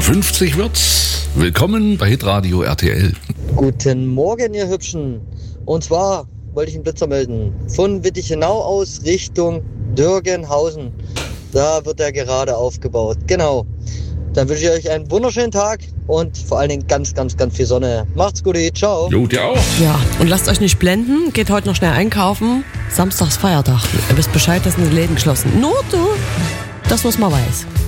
8.50 Uhr wird's. Willkommen bei Hitradio RTL. Guten Morgen, ihr Hübschen. Und zwar wollte ich einen Blitzer melden. Von Wittichenau aus Richtung Dürgenhausen. Da wird er gerade aufgebaut. Genau. Dann wünsche ich euch einen wunderschönen Tag und vor allen Dingen ganz, ganz, ganz viel Sonne. Macht's gut, ciao. Jo, dir auch. Ja, und lasst euch nicht blenden. Geht heute noch schnell einkaufen. Samstags Feiertag. Ihr wisst Bescheid, dass sind die Läden geschlossen. Nur du, dass man es mal weiß.